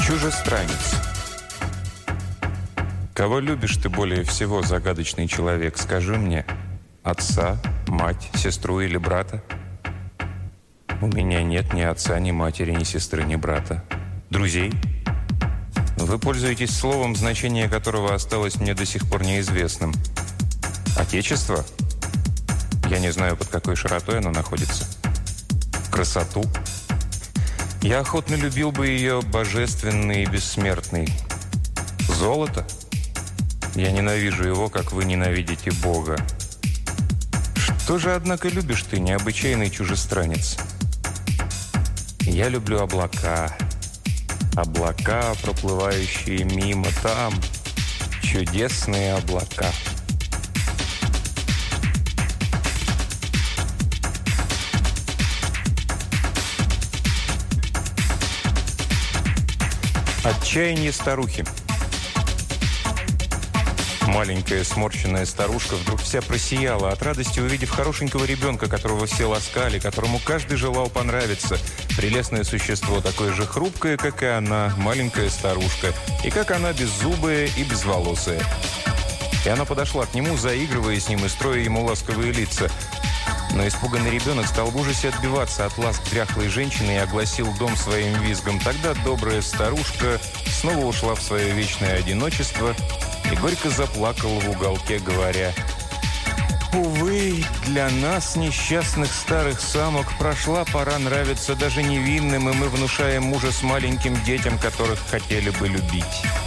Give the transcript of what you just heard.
Чужестранец. Кого любишь ты более всего, загадочный человек? Скажи мне. Отца, мать, сестру или брата? У меня нет ни отца, ни матери, ни сестры, ни брата. Друзей? Вы пользуетесь словом, значение которого осталось мне до сих пор неизвестным. Отечество? Я не знаю, под какой широтой оно находится. Красоту? Я охотно любил бы ее божественный и бессмертный. Золото? Я ненавижу его, как вы ненавидите Бога. Что же, однако, любишь ты, необычайный чужестранец? Я люблю облака. Облака, проплывающие мимо там. Чудесные облака. Отчаяние старухи. Маленькая сморщенная старушка вдруг вся просияла от радости, увидев хорошенького ребенка, которого все ласкали, которому каждый желал понравиться. Прелестное существо, такое же хрупкое, как и она, маленькая старушка, и как она беззубая и безволосая. И она подошла к нему, заигрывая с ним и строя ему ласковые лица. Но испуганный ребенок стал в ужасе отбиваться от ласк дряхлой женщины и огласил дом своим визгом. Тогда добрая старушка снова ушла в свое вечное одиночество и горько заплакала в уголке, говоря: «Увы, для нас, несчастных старых самок, прошла пора нравиться даже невинным, и мы внушаем ужас маленьким детям, которых хотели бы любить».